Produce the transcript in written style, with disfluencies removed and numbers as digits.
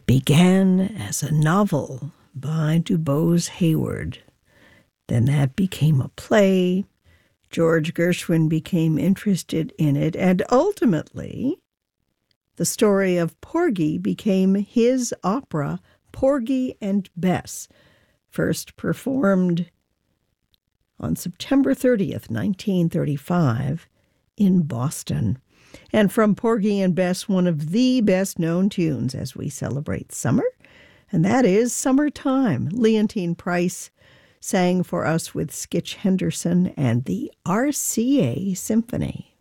began as a novel by DuBose Hayward. Then that became a play. George Gershwin became interested in it, and ultimately, the story of Porgy became his opera, Porgy and Bess, first performed on September 30th, 1935, in Boston. And from Porgy and Bess, one of the best-known tunes as we celebrate summer, and that is Summertime. Leontine Price sang for us with Skitch Henderson and the RCA Symphony.